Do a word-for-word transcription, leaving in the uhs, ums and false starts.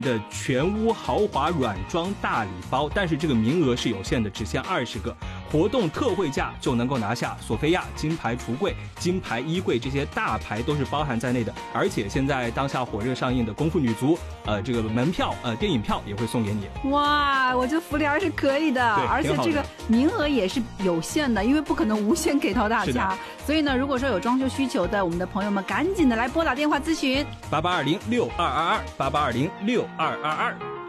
的全屋豪华软装大礼包，但是这个名额是有限的，只限二十个。活动特惠价就能够拿下索菲亚、金牌橱柜、金牌衣柜，这些大牌都是包含在内的。而且现在当下火热上映的《功夫女足》，呃，这个门票呃电影票也会送给你。 哇，我觉得福利还是可以的，而且这个名额也是有限的，因为不可能无限给到大家。所以呢，如果说有装修需求的我们的朋友们，赶紧的来拨打电话咨询八八二零六二二二八八二零六二二二。